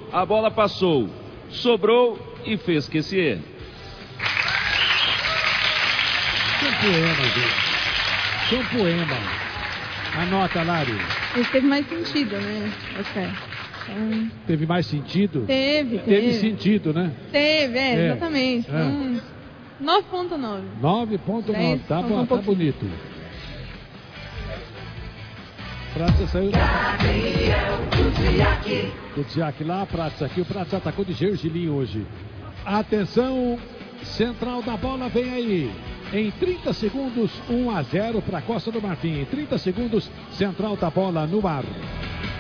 a bola passou, sobrou e fez que esse erro. Que poema, gente. Que poema. Anota, Lari. Esse teve mais sentido, né? Teve mais sentido? Teve sentido, né? Teve, exatamente. 9.9. 9.9, tá bom, tá bonito. Prata saiu. Kudziak lá, Prata aqui. O Prata atacou de Gergelim hoje. Atenção, central da bola vem aí. Em 30 segundos, 1-0 para a Costa do Marfim. Em 30 segundos, central da bola no ar.